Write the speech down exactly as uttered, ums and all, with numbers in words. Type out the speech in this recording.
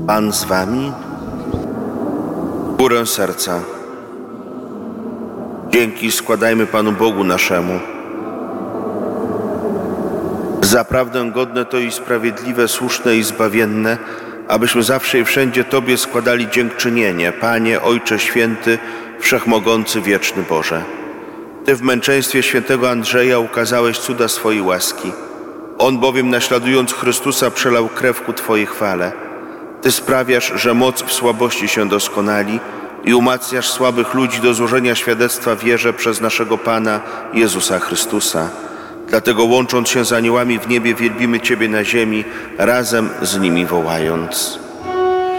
Pan z wami. Górę serca. Dzięki składajmy Panu Bogu naszemu. Zaprawdę godne to i sprawiedliwe, słuszne i zbawienne, abyśmy zawsze i wszędzie Tobie składali dziękczynienie, Panie, Ojcze Święty, Wszechmogący, Wieczny Boże. Ty w męczeństwie świętego Andrzeja ukazałeś cuda swojej łaski. On bowiem, naśladując Chrystusa, przelał krew ku Twojej chwale. Ty sprawiasz, że moc w słabości się doskonali i umacniasz słabych ludzi do złożenia świadectwa wierze przez naszego Pana Jezusa Chrystusa. Dlatego, łącząc się z aniołami w niebie, wielbimy Ciebie na ziemi, razem z nimi wołając.